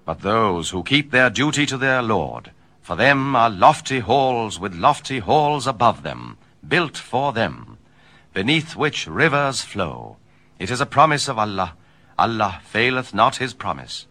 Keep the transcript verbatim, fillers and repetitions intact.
but those who keep their duty to their Lord. For them are lofty halls with lofty halls above them, built for them, beneath which rivers flow. It is a promise of Allah. Allah faileth not his promise.